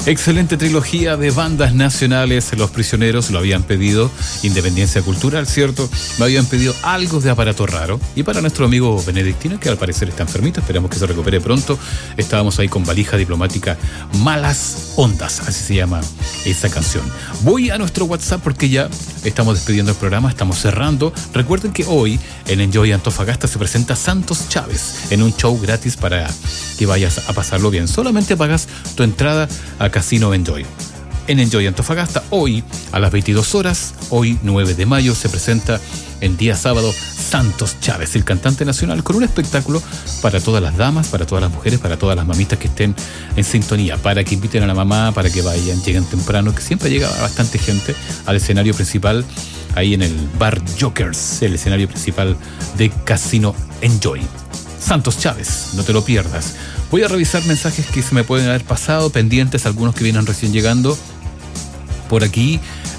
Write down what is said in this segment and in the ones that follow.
Excelente trilogía de bandas nacionales. Los Prisioneros lo habían pedido. Independencia Cultural, ¿cierto? Me habían pedido algo de Aparato Raro. Y para nuestro amigo Benedictino, que al parecer está enfermito, esperamos que se recupere pronto. Estábamos ahí con Valija Diplomática, Malas Ondas, así se llama esa canción. Voy a nuestro WhatsApp porque ya estamos despidiendo el programa, estamos cerrando. Recuerden que hoy en Enjoy Antofagasta se presenta Santos Chávez en un show gratis para que vayas a pasarlo bien. Solamente pagas tu entrada a Casino Enjoy. En Enjoy Antofagasta, hoy a las 22 horas, hoy 9 de mayo, se presenta en día sábado Santos Chávez, el cantante nacional, con un espectáculo para todas las damas, para todas las mujeres, para todas las mamitas que estén en sintonía, para que inviten a la mamá, para que vayan, lleguen temprano, que siempre llega bastante gente al escenario principal, ahí en el Bar Jokers, el escenario principal de Casino Enjoy. Santos Chávez, no te lo pierdas. Voy a revisar mensajes que se me pueden haber pasado, pendientes, algunos que vienen recién llegando. Por aquí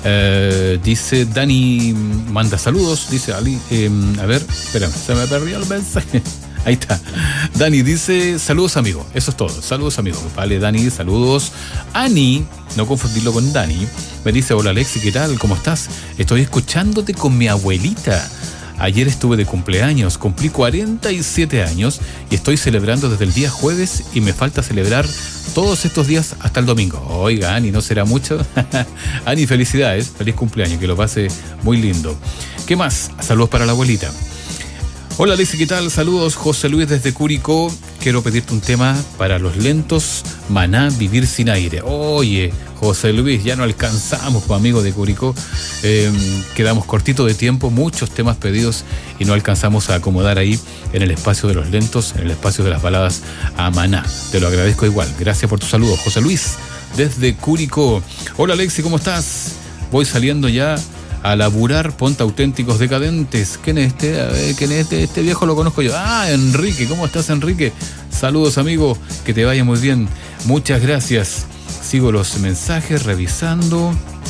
dice Dani, manda saludos, dice Ali, a ver, espérame, se me perdió el mensaje. Ahí está. Dani dice, saludos amigo, eso es todo, saludos amigo. Vale, Dani, saludos. Ani, no confundirlo con Dani, me dice, hola Alexi, ¿qué tal? ¿Cómo estás? Estoy escuchándote con mi abuelita. Ayer estuve de cumpleaños, cumplí 47 años y estoy celebrando desde el día jueves y me falta celebrar todos estos días hasta el domingo. Oiga, Ani, ¿no será mucho? Ani, felicidades, feliz cumpleaños, que lo pase muy lindo. ¿Qué más? Saludos para la abuelita. Hola, Alicia, ¿qué tal? Saludos, José Luis desde Curicó. Quiero pedirte un tema para Los Lentos, Maná, Vivir sin aire. Oye, José Luis, ya no alcanzamos, pues, amigo de Curicó. Quedamos cortitos de tiempo, muchos temas pedidos y no alcanzamos a acomodar ahí en el espacio de Los Lentos, en el espacio de las baladas a Maná. Te lo agradezco igual. Gracias por tu saludo, José Luis desde Curicó. Hola, Alexi, ¿cómo estás? Voy saliendo ya a laburar, ponte Auténticos Decadentes. ¿Quién es este? A ver, ¿quién es este? Este viejo lo conozco yo. Ah, Enrique, ¿cómo estás, Enrique? Saludos, amigo, que te vaya muy bien. Muchas gracias. Sigo los mensajes, revisando.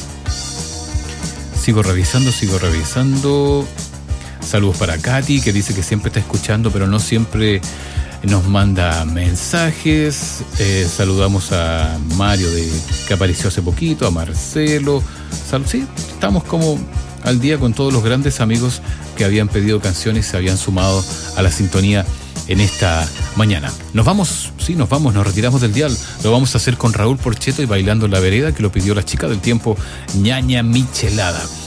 Sigo revisando. Saludos para Katy, que dice que siempre está escuchando, pero no siempre nos manda mensajes. Saludamos a Mario, que apareció hace poquito, a Marcelo. Sí, estamos como al día con todos los grandes amigos que habían pedido canciones y se habían sumado a la sintonía en esta mañana. Nos vamos, nos retiramos del dial. Lo vamos a hacer con Raúl Porcheto y Bailando en la Vereda, que lo pidió la chica del tiempo, Ñaña Michelada.